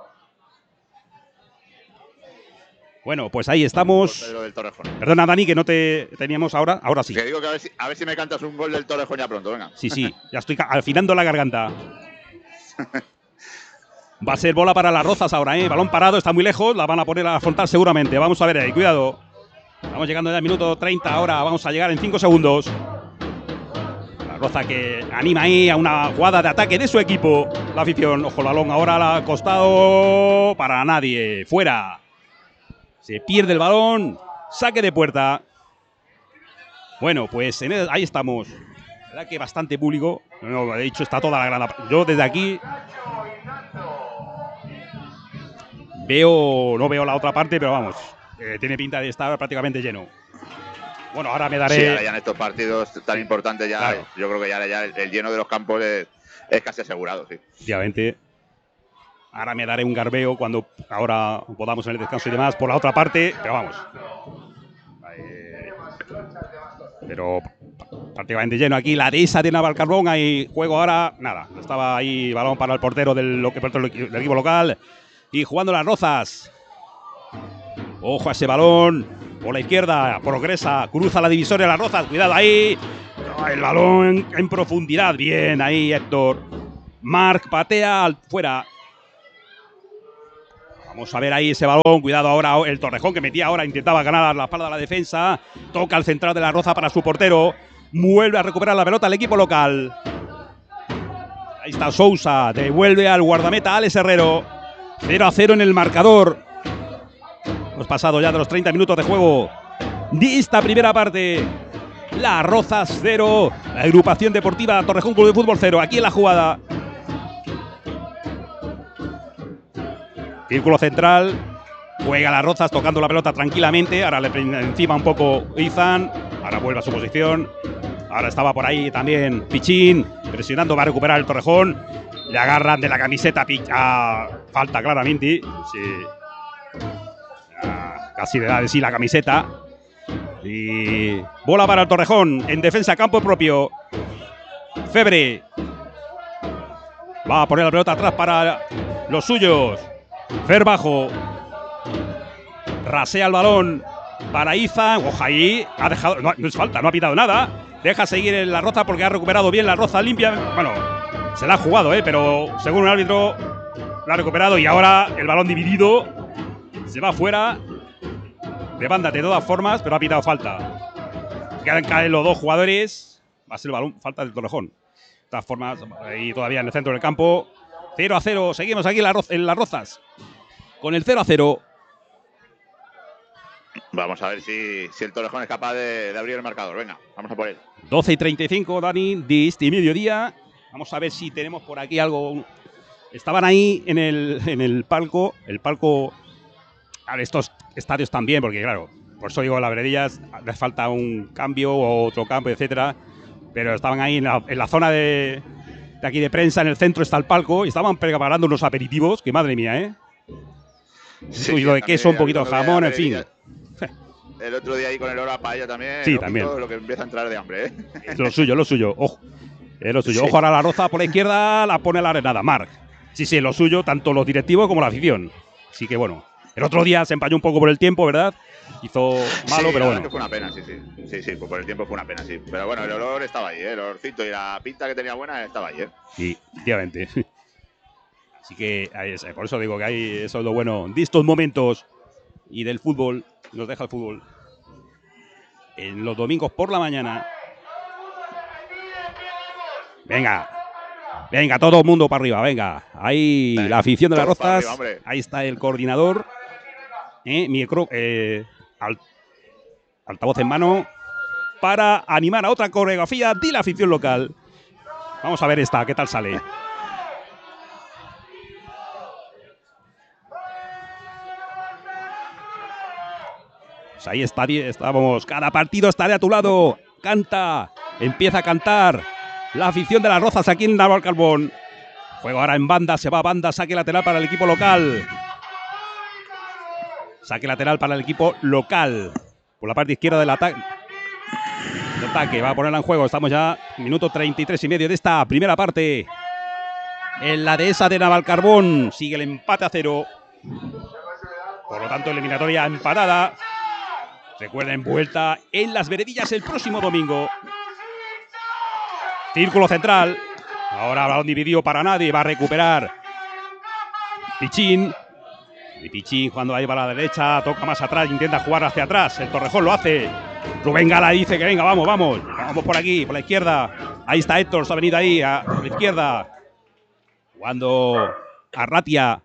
Bueno, pues ahí estamos. Del Torrejón. Perdona, Dani, que no te teníamos ahora. Ahora sí. Que digo que a ver, si, a ver si me cantas un gol del Torrejón ya pronto, venga. Sí, sí, ya estoy afinando la garganta. Va a ser bola para las Rozas ahora, ¿eh? Balón parado, está muy lejos, la van a poner a la frontal seguramente. Vamos a ver ahí, cuidado. Estamos llegando ya al minuto treinta, ahora vamos a llegar en cinco segundos. La Roza que anima ahí a una jugada de ataque de su equipo. La afición, ojo el balón, ahora la ha costado para nadie, fuera. Se pierde el balón, saque de puerta. Bueno, pues en el, ahí estamos. La verdad que bastante público. No, de hecho, está toda la grada. Yo desde aquí veo, no veo la otra parte, pero vamos, eh, tiene pinta de estar prácticamente lleno. Bueno, ahora me daré. Sí, ahora ya en estos partidos tan importantes, ya claro. Yo creo que ya, ya el, el lleno de los campos es, es casi asegurado, sí. Obviamente. Ahora me daré un garbeo cuando ahora podamos en el descanso y demás por la otra parte, pero vamos. Eh, pero prácticamente lleno aquí la dehesa de Navalcarbón. Hay juego ahora, nada. Estaba ahí balón para el portero del, del equipo local. Y jugando las Rozas. Ojo a ese balón. Por la izquierda, progresa, cruza la divisoria de las Rozas. Cuidado ahí. El balón en, en profundidad. Bien ahí, Héctor. Marc patea al, fuera. Vamos a ver ahí ese balón. Cuidado ahora el Torrejón que metía ahora. Intentaba ganar la espalda de la defensa. Toca al central de la Roza para su portero. Vuelve a recuperar la pelota al equipo local. Ahí está Sousa. Devuelve al guardameta Alex Herrero. cero a cero en el marcador. Hemos pasado ya de los treinta minutos de juego de esta primera parte. Las Rozas cero. La agrupación deportiva Torrejón Club de Fútbol cero. Aquí en la jugada. Círculo central, juega las Rozas tocando la pelota tranquilamente. Ahora le prende encima un poco Izan. Ahora vuelve a su posición. Ahora estaba por ahí también Pichín, presionando, va a recuperar el Torrejón. Le agarran de la camiseta a falta claramente. Sí. Ya, casi le da de sí la camiseta. Y bola para el Torrejón. En defensa, campo propio. Febre. Va a poner la pelota atrás para los suyos. Fer Bajo. Rasea el balón para Iza. Ojo ahí. Ha dejado. No, no es falta, no ha pitado nada. Deja seguir en la Roza porque ha recuperado bien la Roza limpia. Bueno, se la ha jugado, ¿eh? Pero según el árbitro la ha recuperado y ahora el balón dividido. Se va fuera. De banda de todas formas, pero ha pitado falta. Quedan caer los dos jugadores. Va a ser el balón. Falta del Torrejón. De todas formas, ahí todavía en el centro del campo. cero a cero. Seguimos aquí en, la, en las Rozas. Con el cero a cero. Vamos a ver si, si el Torrejón es capaz de, de abrir el marcador. Venga, vamos a por él. doce y treinta y cinco, Dani, de este mediodía. Vamos a ver si tenemos por aquí algo. Estaban ahí en el, en el palco. El palco. A estos estadios también, porque claro, por eso digo, las veredillas les falta un cambio o otro cambio, etcétera. Pero estaban ahí en la, en la zona de, de aquí de prensa, en el centro está el palco, y estaban preparando unos aperitivos, que madre mía, ¿eh? Sí, un poquito de queso, un poquito de jamón, en fin. El otro día ahí con el hora paella también. Sí, también. Lo que empieza a entrar de hambre, ¿eh? Es lo suyo, lo suyo. Ojo. Es lo suyo. Sí. Ojo, ahora la Roza por la izquierda, la pone la arenada. Marc. Sí, sí, lo suyo, tanto los directivos como la afición. Así que bueno, el otro día se empañó un poco por el tiempo, ¿verdad? Hizo malo, sí, pero bueno. Que fue una pena, sí, sí. Sí, sí, pues por el tiempo fue una pena, sí. Pero bueno, el olor estaba ahí, ¿eh? El olorcito y la pinta que tenía buena estaba ahí, ¿eh? Sí, efectivamente. Así que por eso digo que hay, eso es lo bueno de estos momentos y del fútbol, nos deja el fútbol. En los domingos por la mañana. Venga, venga, todo el mundo para arriba, venga. Ahí venga, la afición de las Rozas, arriba, ahí está el coordinador. Eh, micro, eh, alt, altavoz en mano para animar a otra coreografía de la afición local. Vamos a ver esta, ¿qué tal sale? Pues ahí está, estábamos, cada partido estaré a tu lado. Canta, empieza a cantar la afición de las Rozas aquí en Navalcarbón. Juego ahora en banda, se va a banda, saque lateral para el equipo local. Saque lateral para el equipo local. Por la parte izquierda del ataque. El ataque va a ponerla en juego. Estamos ya minuto treinta y tres y medio de esta primera parte. En la dehesa de Navalcarbón sigue el empate a cero. Por lo tanto, eliminatoria empatada. Recuerden, vuelta en Las Veredillas el próximo domingo. Círculo central. Ahora balón dividido para nadie. Va a recuperar Pichín. Y Pichín jugando ahí para la derecha. Toca más atrás. Intenta jugar hacia atrás. El Torrejón lo hace. Rubén Gala dice que venga, vamos, vamos. Vamos por aquí, por la izquierda. Ahí está Héctor. Se ha venido ahí a la izquierda. Jugando Arratia.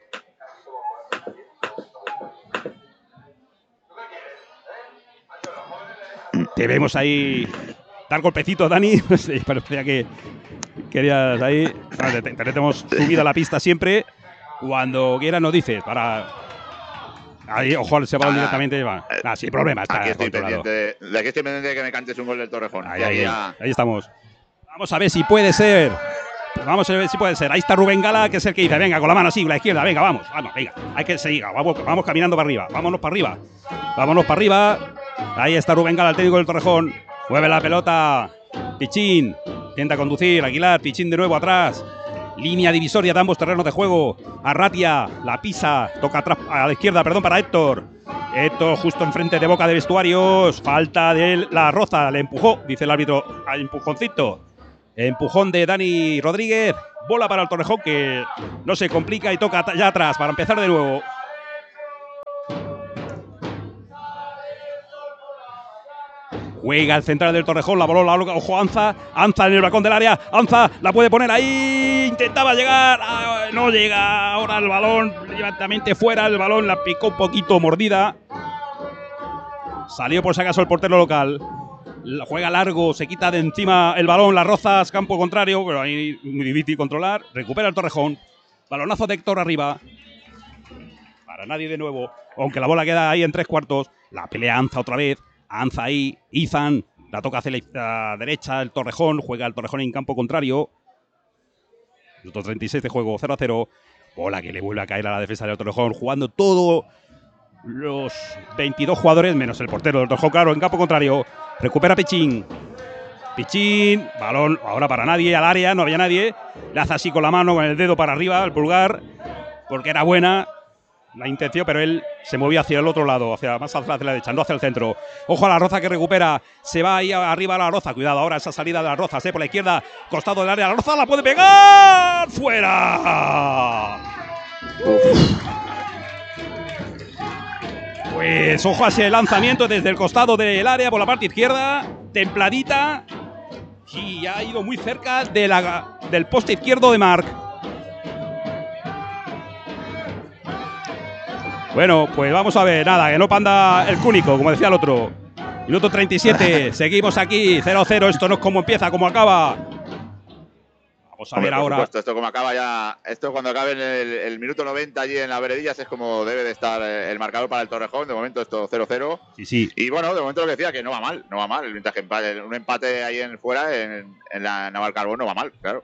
Te vemos ahí dar golpecitos, Dani. Sí, parecía que querías ahí. Vale, te, te tenemos subida a la pista siempre. Cuando quieras nos dices para. Ahí, ojo, se va directamente. Va. Ah, sin problema, está aquí estoy controlado. pendiente de, de aquí estoy pendiente de que me cantes un gol del Torrejón. Ahí, ahí, ahí, ahí estamos. Vamos a ver si puede ser. Vamos a ver si puede ser. Ahí está Rubén Gala, que es el que dice, venga, con la mano así, la izquierda, venga, vamos, vamos, venga. Hay que seguir, vamos, vamos caminando para arriba. Vámonos para arriba. Vámonos para arriba. Ahí está Rubén Gala, el técnico del Torrejón. Mueve la pelota. Pichín. Intenta conducir. Aguilar. Pichín de nuevo atrás. Línea divisoria de ambos terrenos de juego. Arratia. La pisa. Toca atrás a la izquierda, perdón, para Héctor. Héctor justo enfrente de boca de vestuarios. Falta de la Roza. Le empujó, dice el árbitro, al empujoncito. Empujón de Dani Rodríguez. Bola para el Torrejón que no se complica y toca ya atrás para empezar de nuevo. Juega el central del Torrejón, la bola, la ojo, Anza, Anza en el balcón del área, Anza la puede poner ahí, intentaba llegar, ah, no llega, ahora el balón directamente fuera, el balón la picó un poquito mordida, salió por si acaso el portero local, la juega largo, se quita de encima el balón, las Rozas, campo contrario, pero ahí muy difícil controlar, recupera el Torrejón, balonazo de Héctor arriba, para nadie de nuevo, aunque la bola queda ahí en tres cuartos, la pelea Anza otra vez, Anza ahí, Izan, la toca hacia la derecha, el Torrejón, juega el Torrejón en campo contrario. Minuto treinta y seis de juego, cero a cero. Bola que le vuelve a caer a la defensa del Torrejón, jugando todos los veintidós jugadores, menos el portero del Torrejón, claro, en campo contrario. Recupera Pichín. Pichín, balón ahora para nadie, al área, no había nadie. Le hace así con la mano, con el dedo para arriba, el pulgar, porque era buena la intención, pero él se movía hacia el otro lado, hacia más hacia la derecha, no hacia el centro. Ojo a la Roza que recupera, se va ahí arriba a la Roza, cuidado ahora esa salida de la Roza, ¿eh? Por la izquierda, costado del área, la Roza la puede pegar, fuera. Uf. Pues ojo a ese lanzamiento desde el costado del área por la parte izquierda, templadita, y ha ido muy cerca de la, del poste izquierdo de Marc. Bueno, pues vamos a ver, nada, que no panda el cúnico, como decía el otro. Minuto treinta y siete, seguimos aquí, cero a cero, esto no es como empieza, como acaba. Vamos a Hombre, ver ahora. Supuesto, esto como acaba ya, esto cuando acabe en el, el minuto noventa allí en las Veredillas es como debe de estar el marcador para el Torrejón, de momento esto cero cero. Sí, sí. Y bueno, de momento lo que decía, que no va mal, no va mal, mientras que empate, un empate ahí en fuera, en, en la Navalcarbón no va mal, claro.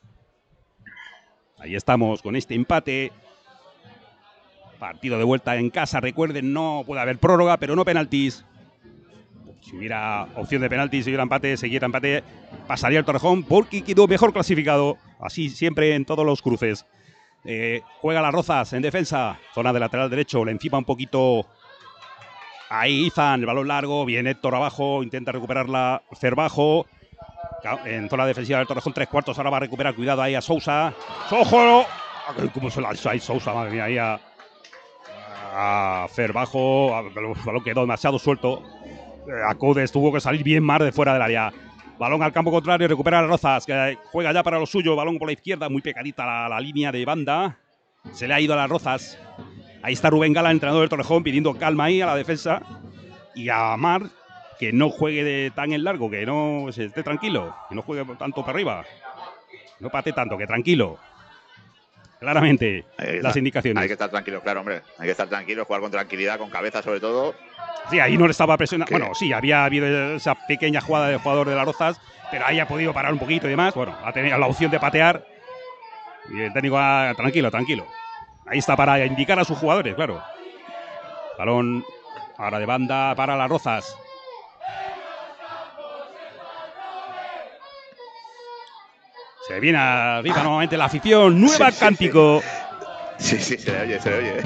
Ahí estamos con este empate. Partido de vuelta en casa, recuerden, no puede haber prórroga, pero no penaltis. Si hubiera opción de penaltis, si hubiera empate, siguiera empate, pasaría el Torrejón porque quedó mejor clasificado. Así siempre en todos los cruces. Eh, juega las Rozas en defensa. Zona de lateral derecho. Le encima un poquito. Ahí Izan, el balón largo. Viene Héctor abajo. Intenta recuperarla Cerbajo. En zona defensiva del Torrejón, tres cuartos. Ahora va a recuperar. Cuidado ahí a Sousa. ¡Ojo! ¿Cómo se la ha hecho Sousa? Madre mía, ahí a, a Cerbajo. El balón quedó demasiado suelto. A Codes tuvo que salir bien más de fuera del área. Balón al campo contrario, recupera a Rozas, que juega ya para lo suyo. Balón por la izquierda, muy pegadita la, la línea de banda. Se le ha ido a las Rozas. Ahí está Rubén Gala, entrenador del Torrejón, pidiendo calma ahí a la defensa. Y a Mar, que no juegue de tan en largo, que no se esté tranquilo, que no juegue tanto para arriba. No pate tanto, que tranquilo. Claramente, las indicaciones. Hay que estar tranquilo, claro, hombre. Hay que estar tranquilo, jugar con tranquilidad, con cabeza sobre todo. Sí, ahí no le estaba presionando. Bueno, sí, había habido esa pequeña jugada del jugador de las Rozas, pero ahí ha podido parar un poquito y demás. Bueno, ha tenido la opción de patear. Y el técnico, ah, tranquilo, tranquilo. Ahí está para indicar a sus jugadores, claro. Balón ahora de banda para las Rozas. Se viene arriba nuevamente la afición. Nueva sí, sí, cántico. Sí, sí, se le oye, se le oye.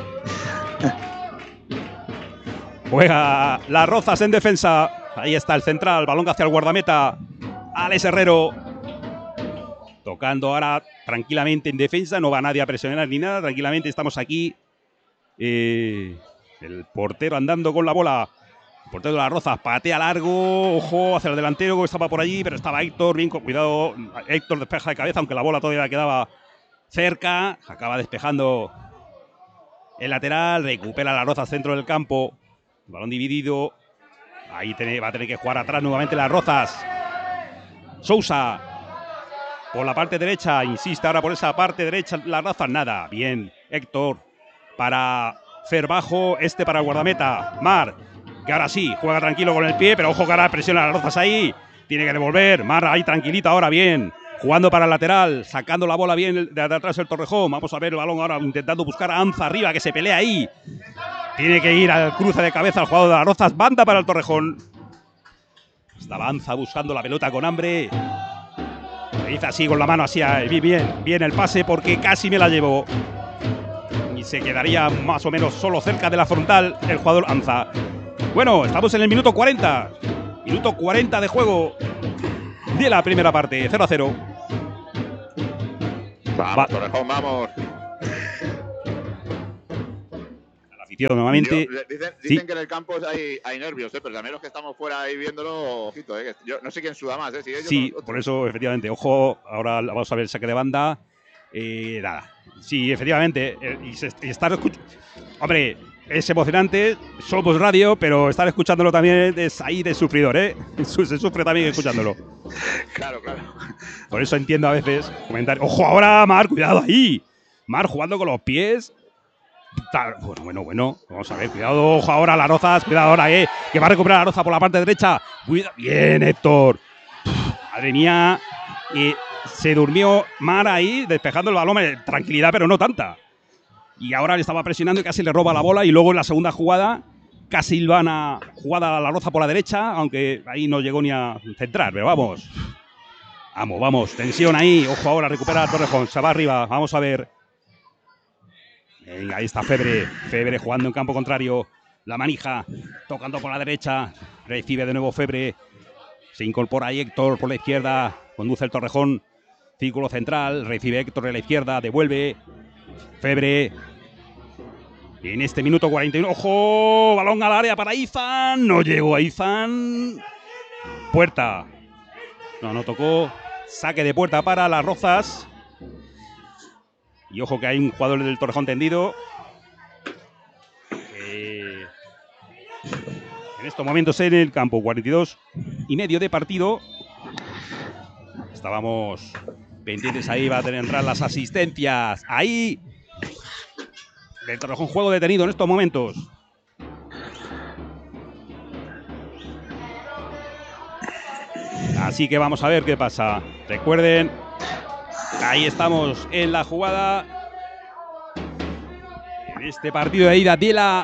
Juega las Rozas en defensa. Ahí está el central. Balón hacia el guardameta. Alex Herrero. Tocando ahora tranquilamente en defensa. No va nadie a presionar ni nada. Tranquilamente estamos aquí. Eh, el portero andando con la bola. El portero de las Rozas patea largo. Ojo hacia el delantero que estaba por allí. Pero estaba Héctor. Bien, con cuidado. Héctor despeja de cabeza. Aunque la bola todavía quedaba cerca. Acaba despejando el lateral. Recupera las Rozas centro del campo. Balón dividido. Ahí tiene, va a tener que jugar atrás nuevamente las Rozas. Sousa. Por la parte derecha. Insiste ahora por esa parte derecha. Las Rozas nada. Bien. Héctor. Para Cerbajo. Este para el guardameta. Mar. Que ahora sí. Juega tranquilo con el pie. Pero ojo que ahora presiona a las Rozas ahí. Tiene que devolver. Mar ahí tranquilita ahora. Bien. Jugando para el lateral. Sacando la bola bien de atrás el Torrejón. Vamos a ver el balón ahora. Intentando buscar a Anza arriba. Que se pelea ahí. Tiene que ir al cruce de cabeza al jugador de las Rozas. Banda para el Torrejón. Estaba Anza buscando la pelota con hambre. Le dice así con la mano así. Bien, bien el pase porque casi me la llevó. Y se quedaría más o menos solo cerca de la frontal el jugador Anza. Bueno, estamos en el minuto cuarenta. Minuto cuarenta de juego de la primera parte. cero a cero. Vamos, Va. Torrejón, vamos. Nuevamente. Yo, dicen sí. dicen que en el campo hay, hay nervios, ¿eh? Pero también los que estamos fuera ahí viéndolo, ojito, ¿eh? Yo no sé quién suda más, ¿eh? Si ellos sí, o por eso, efectivamente. Ojo, ahora vamos a ver el saque de banda. Eh, nada. Sí, efectivamente. Eh, y, se, y estar escuchando. Hombre, es emocionante. Somos radio, pero estar escuchándolo también es ahí de sufridor, ¿eh? Se sufre también escuchándolo. Claro, claro. Por eso entiendo a veces comentarios. Ojo, ahora, Mar, cuidado ahí. Mar jugando con los pies. Bueno, bueno, bueno, vamos a ver, cuidado, ojo ahora las Rozas, cuidado ahora, eh, que va a recuperar la Roza por la parte derecha. Cuida, bien, Héctor. Madre mía, y se durmió Mar ahí, despejando el balón, tranquilidad, pero no tanta. Y ahora le estaba presionando y casi le roba la bola. Y luego en la segunda jugada, casi van a jugada a la Roza por la derecha, aunque ahí no llegó ni a centrar, pero vamos. Vamos, vamos, tensión ahí, ojo ahora, recupera a Torrejón, se va arriba, vamos a ver. Ahí está Febre, Febre jugando en campo contrario, la manija, tocando por la derecha, recibe de nuevo Febre, se incorpora ahí Héctor por la izquierda, conduce el Torrejón, círculo central, recibe Héctor de la izquierda, devuelve, Febre, en este minuto cuarenta y uno, ¡ojo! Balón al área para Izan, no llegó a Izan, puerta, no, no tocó, saque de puerta para las Rozas. Y ojo que hay un jugador del Torrejón tendido. Eh, en estos momentos en el campo, cuarenta y dos y medio de partido. Estábamos pendientes ahí, va a tener que entrar las asistencias. Ahí, del Torrejón, juego detenido en estos momentos. Así que vamos a ver qué pasa. Recuerden, ahí estamos en la jugada. En este partido de ida de la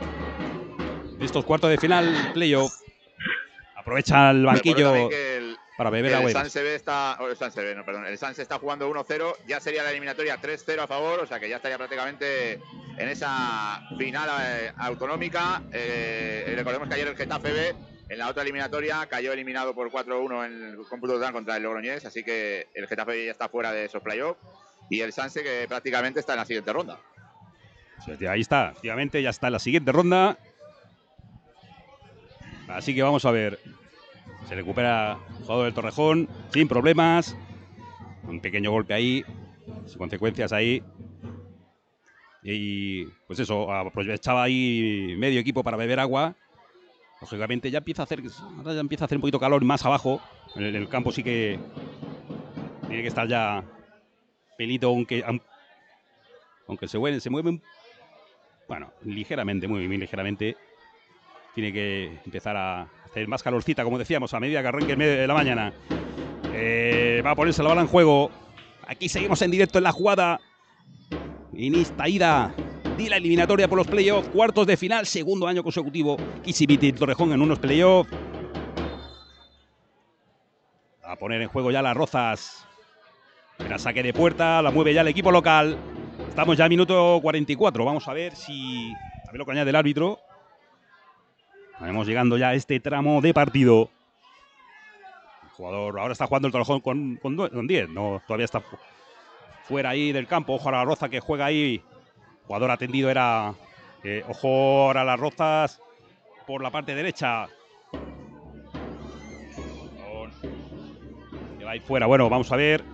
de estos cuartos de final playoff. Aprovecha el banquillo. Que el, para beber agua. El Sanse B está, oh, el Sanse B, no, perdón, el Sanse está jugando uno cero, ya sería la eliminatoria tres cero a favor, o sea que ya estaría prácticamente en esa final eh, autonómica. Eh, recordemos que ayer el Getafe B en la otra eliminatoria cayó eliminado por cuatro uno en el cómputo total contra el Logroñés, así que el Getafe ya está fuera de esos playoffs y el Sanse que prácticamente está en la siguiente ronda. Ahí está, efectivamente, ya está en la siguiente ronda. Así que vamos a ver. Se recupera el jugador del Torrejón sin problemas. Un pequeño golpe ahí, sin consecuencias ahí. Y pues eso, aprovechaba ahí medio equipo para beber agua. Lógicamente ya empieza a hacer, ahora ya empieza a hacer un poquito calor más abajo. En el, en el campo sí que tiene que estar ya pelito, aunque aunque se mueve, se mueve un, bueno, ligeramente, muy, muy ligeramente. Tiene que empezar a hacer más calorcita, como decíamos, a medida que arranque el medio de la mañana. Eh, va a ponerse la bala en juego. Aquí seguimos en directo en la jugada. En esta ida de la eliminatoria por los playoffs, cuartos de final, segundo año consecutivo. Kissibiti y Torrejón en unos playoffs. A poner en juego ya las Rozas. Era saque de puerta, la mueve ya el equipo local. Estamos ya a minuto cuarenta y cuatro. Vamos a ver si... A ver lo que añade el árbitro. Estamos llegando ya a este tramo de partido. El jugador ahora está jugando el Torrejón con, con, con diez. No, todavía está fu fuera ahí del campo. Ojo a la Roza que juega ahí. Jugador atendido era... Eh, ojo ahora a las Rozas por la parte derecha. Que va ahí fuera. Bueno, vamos a ver.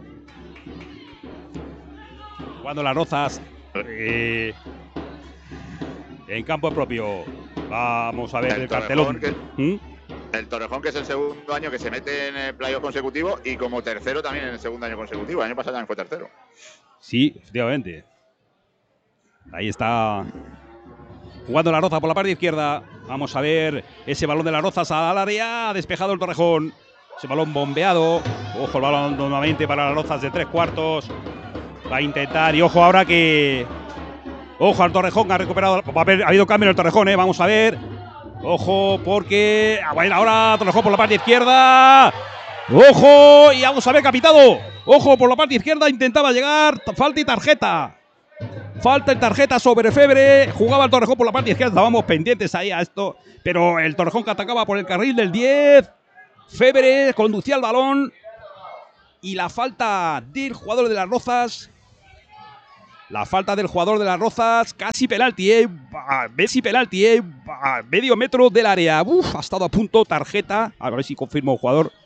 Jugando las Rozas. Eh, en campo propio. Vamos a ver el, el cartelón. Que, ¿Mm? El Torrejón, que es el segundo año que se mete en el playoff consecutivo y como tercero también en el segundo año consecutivo. El año pasado también fue tercero. Sí, efectivamente. Ahí está jugando la Roza por la parte izquierda. Vamos a ver ese balón de las Rozas al área. Ha despejado el Torrejón. Ese balón bombeado. Ojo el balón nuevamente para las Rozas de tres cuartos. Va a intentar. Y ojo ahora que... Ojo al Torrejón, que ha recuperado. Ha habido cambio en el Torrejón, ¿eh? Vamos a ver. Ojo, porque. Bueno, ahora Torrejón por la parte izquierda. Ojo, y vamos a ver, capitado. Ojo por la parte izquierda, intentaba llegar. Falta y tarjeta. Falta y tarjeta sobre Febre. Jugaba el Torrejón por la parte izquierda. Estábamos pendientes ahí a esto. Pero el Torrejón que atacaba por el carril del diez. Febre conducía el balón. Y la falta del jugador de las Rozas. La falta del jugador de las Rozas, casi penalti, eh. Messi penalti, eh. Medio metro del área. Uf, ha estado a punto, tarjeta. A ver si confirma el jugador.